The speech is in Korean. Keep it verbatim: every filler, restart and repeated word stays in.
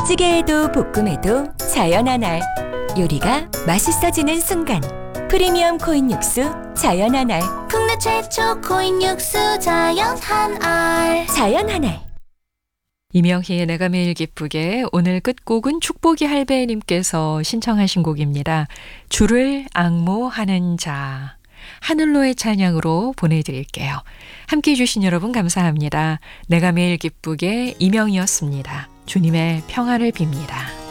찌개에도 볶음에도 자연 하나. 요리가 맛있어지는 순간. 프리미엄 코인 육수 자연 하나. 국내 최초 코인 육수 자연 한알. 자연 하나. 이명희의 내가 매일 기쁘게 오늘 끝곡은 축복이 할배님께서 신청하신 곡입니다. 주를 앙모하는 자. 하늘로의 찬양으로 보내드릴게요. 함께해 주신 여러분 감사합니다. 내가 매일 기쁘게 이명희였습니다. 주님의 평안을 빕니다.